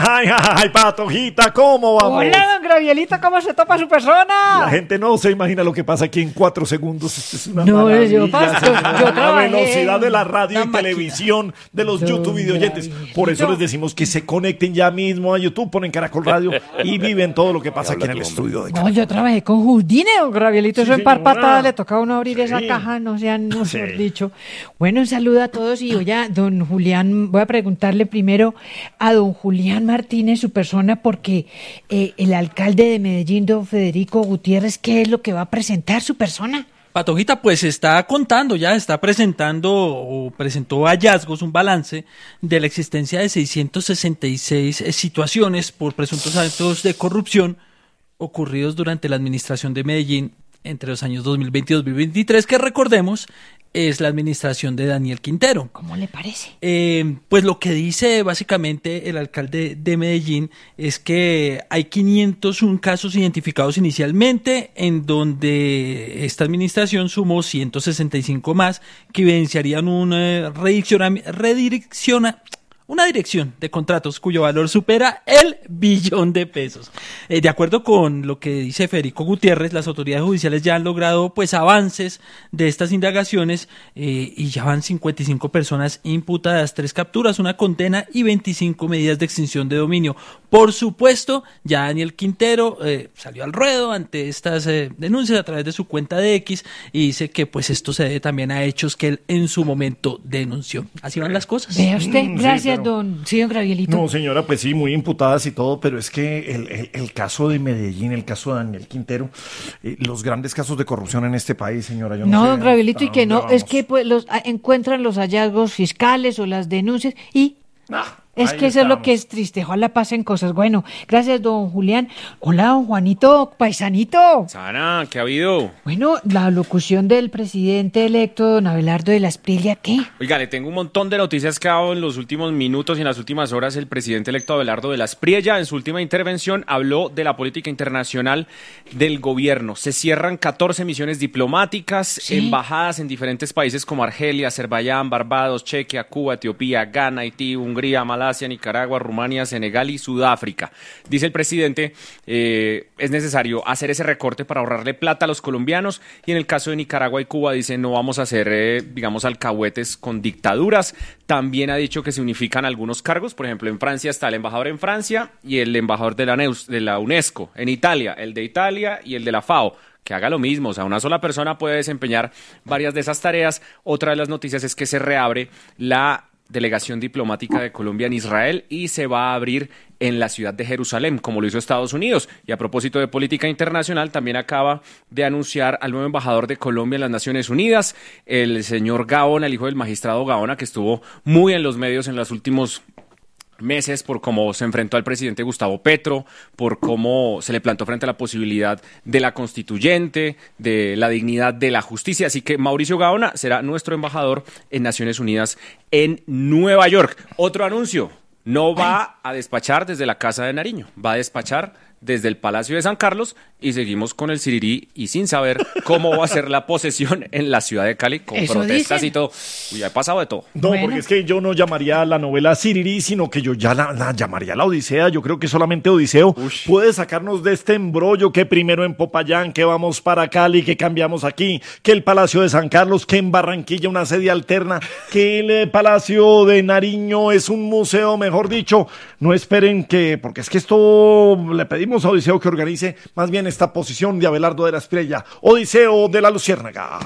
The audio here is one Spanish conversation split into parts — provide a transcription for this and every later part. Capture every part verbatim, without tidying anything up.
Ay, ay, Patojita, ¿cómo vamos? Hola, don Gravielito, ¿cómo se topa su persona? La gente no se imagina lo que pasa aquí en cuatro segundos. Esto es una No, maravilla. yo paso, yo La trabajé velocidad de la radio en y una televisión, de los Don YouTube videoyentes. Gravielito. Por eso les decimos que se conecten ya mismo a YouTube, ponen Caracol Radio y viven todo lo que pasa aquí en el estudio de No, yo trabajé con Houdini, don Gravielito, eso Sí, en par señora. patadas le toca a uno abrir esa Sí. caja, no sean, no Sí. mejor dicho. Bueno, un saludo a todos y oye, don Julián, voy a preguntarle primero a don Julián Martínez, su persona, porque eh, el alcalde de Medellín, don Federico Gutiérrez, ¿qué es lo que va a presentar su persona? Patojita, pues está contando ya, está presentando o presentó hallazgos, un balance de la existencia de seiscientas sesenta y seis eh, situaciones por presuntos actos de corrupción ocurridos durante la administración de Medellín entre los años dos mil veinte y dos mil veintitrés, que recordemos es la administración de Daniel Quintero. ¿Cómo le parece? Eh, pues lo que dice básicamente el alcalde de Medellín es que hay quinientos un casos identificados inicialmente, en donde esta administración sumó ciento sesenta y cinco más que evidenciarían un eh, redirecciona- redirecciona una dirección de contratos cuyo valor supera el billón de pesos. Eh, de acuerdo con lo que dice Federico Gutiérrez, las autoridades judiciales ya han logrado pues avances de estas indagaciones eh, y ya van cincuenta y cinco personas imputadas, tres capturas, una condena y veinticinco medidas de extinción de dominio. Por supuesto, ya Daniel Quintero eh, salió al ruedo ante estas eh, denuncias a través de su cuenta de X y dice que pues esto se debe también a hechos que él en su momento denunció. Así van las cosas. Vea usted, Mm, sí, gracias, pero- don, sí, don Gravielito. No, señora, pues sí, muy imputadas y todo, pero es que el, el- el caso de Medellín, el caso de Daniel Quintero, eh, los grandes casos de corrupción en este país, señora, yo no, No, sé don Gravielito, y a que dónde no, es vamos. que pues los a- encuentran los hallazgos fiscales o las denuncias y Ah, es ahí que eso es lo estamos. que es triste, ojalá pasen cosas. Bueno, gracias, don Julián. Hola, don Juanito, paisanito. Sana, ¿qué ha habido? Bueno, la locución del presidente electo, don Abelardo de la Espriella, ¿qué? Oiga, le tengo un montón de noticias que ha dado en los últimos minutos y en las últimas horas. El presidente electo Abelardo de la Espriella, en su última intervención, habló de la política internacional del gobierno. Se cierran catorce misiones diplomáticas, Sí. embajadas en diferentes países como Argelia, Azerbaiyán, Barbados, Chequia, Cuba, Etiopía, Ghana, Haití, Hungría, Malasia, Nicaragua, Rumania, Senegal y Sudáfrica. Dice el presidente, eh, es necesario hacer ese recorte para ahorrarle plata a los colombianos, y en el caso de Nicaragua y Cuba dice no vamos a hacer, eh, digamos, alcahuetes con dictaduras. También ha dicho que se unifican algunos cargos, por ejemplo, en Francia está el embajador en Francia y el embajador de la, Neus- de la UNESCO, en Italia, el de Italia y el de la FAO. Que haga lo mismo, o sea, una sola persona puede desempeñar varias de esas tareas. Otra de las noticias es que se reabre la delegación diplomática de Colombia en Israel y se va a abrir en la ciudad de Jerusalén, como lo hizo Estados Unidos. Y a propósito de política internacional, también acaba de anunciar al nuevo embajador de Colombia en las Naciones Unidas, el señor Gaona, el hijo del magistrado Gaona, que estuvo muy en los medios en los últimos meses por cómo se enfrentó al presidente Gustavo Petro, por cómo se le plantó frente a la posibilidad de la constituyente, de la dignidad de la justicia. Así que Mauricio Gaona será nuestro embajador en Naciones Unidas en Nueva York. Otro anuncio, no va a despachar desde la Casa de Nariño, va a despachar desde el Palacio de San Carlos, y seguimos con el Sirirí y sin saber cómo va a ser la posesión en la ciudad de Cali, con Eso protestas dicen. y todo. Uy, ha pasado de todo. No, Bueno. porque es que yo no llamaría a la novela Sirirí, sino que yo ya la, la llamaría la Odisea. Yo creo que solamente Odiseo Ush. puede sacarnos de este embrollo, que primero en Popayán, que vamos para Cali, que cambiamos aquí, que el Palacio de San Carlos, que en Barranquilla una sede alterna, que el eh, Palacio de Nariño es un museo, mejor dicho. No esperen que, porque es que esto le pedimos a Odiseo que organice más bien esta posición de Abelardo de la Espriella. Odiseo de la Luciérnaga.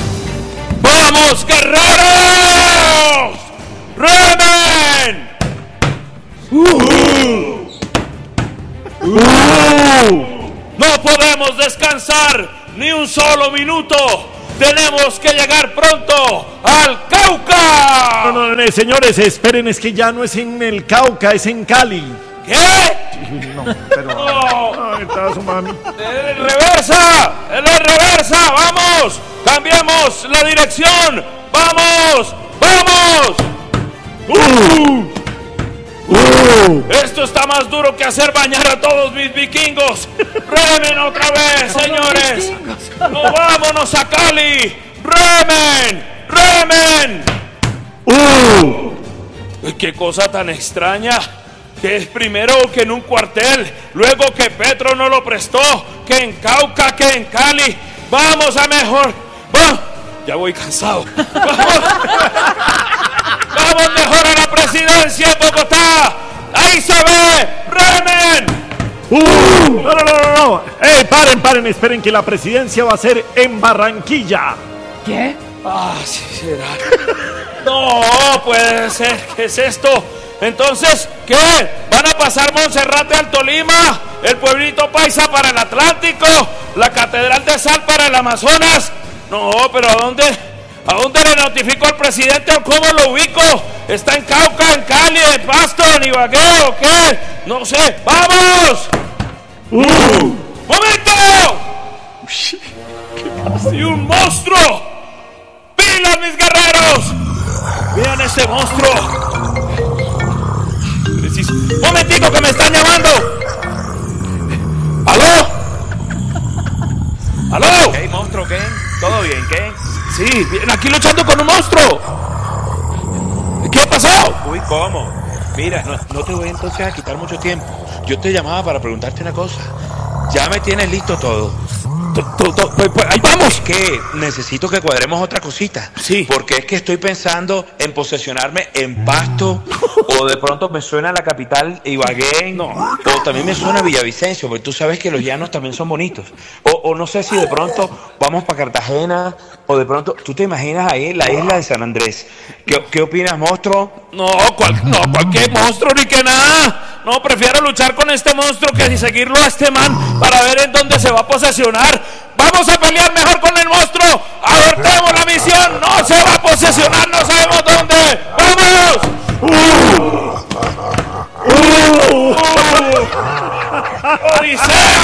¡Vamos, guerreros! ¡Remen! No podemos descansar ni un solo minuto. Tenemos que llegar pronto al Cauca. No, no, no, señores, esperen, es que ya no es en el Cauca, es en Cali. ¿Qué? No, pero... No. Ahí está su mami. ¡En reversa! ¡En la reversa! ¡Vamos! ¡Cambiamos la dirección! ¡Vamos! ¡Vamos! ¡Uh! ¡Uh! Esto está más duro que hacer bañar a todos mis vikingos. ¡Remen otra vez, señores! ¡Movámonos a Cali! ¡Remen! ¡Remen! ¡Uh! ¡Qué cosa tan extraña! que es primero que en un cuartel, luego que Petro no lo prestó, que en Cauca, que en Cali. Vamos a mejor. Vamos. Ya voy cansado. Vamos. Vamos mejor a la presidencia de Bogotá. Ahí se ve. ¡Remen! ¡Uh! No, no, no, no, no. ¡Eh, paren, paren! Esperen que la presidencia va a ser en Barranquilla. ¿Qué? Ah, sí será. No, puede ser. ¿Qué es esto? Entonces, ¿qué? ¿Van a pasar Monserrate al Tolima? ¿El pueblito paisa para el Atlántico? ¿La Catedral de Sal para el Amazonas? No, pero ¿a dónde? ¿A dónde le notifico al presidente o cómo lo ubico? ¿Está en Cauca, en Cali, en Pasto, en Ibagué o qué? No sé. ¡Vamos! ¡Uh! ¡Momento! ¿Qué pasa? ¡Y un monstruo! ¡Pilas, mis guerreros! ¡Vean este monstruo! Preciso. ¡Momentico que me están llamando! ¿Aló? ¿Aló? ¿Qué, monstruo, qué? ¿Todo bien, qué? Sí, bien, aquí luchando con un monstruo. ¿Qué ha pasado? Uy, ¿cómo? Mira, no, no te voy entonces a quitar mucho tiempo. Yo te llamaba para preguntarte una cosa. Ya me tienes listo todo. Pues, pues, ahí vamos. Que necesito que cuadremos otra cosita. Sí. Porque es que estoy pensando en posesionarme en Pasto, o de pronto me suena la capital Ibagué, No. o también me suena Villavicencio, porque tú sabes que los llanos también son bonitos. O, o no sé si de pronto vamos para Cartagena, o de pronto, ¿tú te imaginas ahí la isla de San Andrés? ¿Qué, qué opinas, monstruo? No, cual, no, cualquier monstruo ni que nada. No, prefiero luchar con este monstruo que si seguirlo a este man para ver en dónde se va a posesionar. Vamos a pelear mejor con el monstruo. Abortemos la misión. No se va a posesionar, no sabemos dónde. ¡Vamos! ¡Uh! ¡Uh! ¡Odisea!